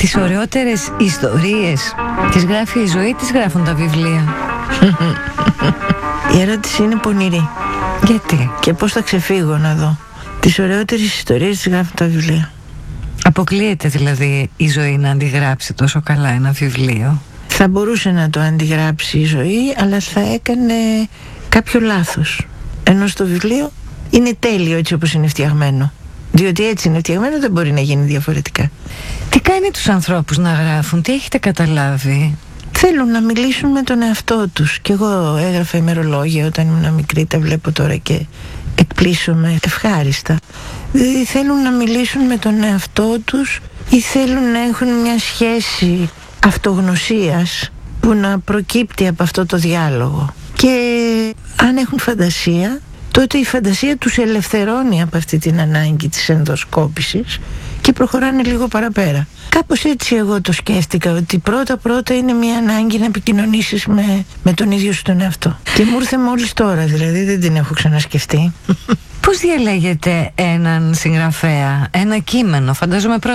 Τις ωραιότερες ιστορίες τις γράφει η ζωή, τις γράφουν τα βιβλία? Η ερώτηση είναι πονηρή. Γιατί? Και πώς θα ξεφύγω να δω? Τις ωραιότερες ιστορίες τις γράφουν τα βιβλία. Αποκλείεται δηλαδή η ζωή να αντιγράψει τόσο καλά ένα βιβλίο? Θα μπορούσε να το αντιγράψει η ζωή, αλλά θα έκανε κάποιο λάθος. Ενώ στο βιβλίο είναι τέλειο έτσι όπως είναι φτιαγμένο. Διότι έτσι είναι φτιαγμένο, δεν μπορεί να γίνει διαφορετικά. Τι κάνει τους ανθρώπους να γράφουν, τι έχετε καταλάβει? Θέλουν να μιλήσουν με τον εαυτό τους. Κι εγώ έγραφα ημερολόγια όταν ήμουν μικρή, τα βλέπω τώρα και εκπλήσωμαι ευχάριστα. Δηλαδή θέλουν να μιλήσουν με τον εαυτό τους ή θέλουν να έχουν μια σχέση αυτογνωσίας που να προκύπτει από αυτό το διάλογο. Και αν έχουν φαντασία, τότε η φαντασία τους ελευθερώνει από αυτή την ανάγκη της ενδοσκόπησης και προχωράνε λίγο παραπέρα. Κάπως έτσι εγώ το σκέφτηκα, ότι πρώτα είναι μια ανάγκη να επικοινωνήσεις με τον ίδιο σου τον εαυτό. Και μου ήρθε μόλις τώρα, δηλαδή δεν την έχω ξανασκεφτεί. Πώς διαλέγετε έναν συγγραφέα, ένα κείμενο? Φαντάζομαι πρώτα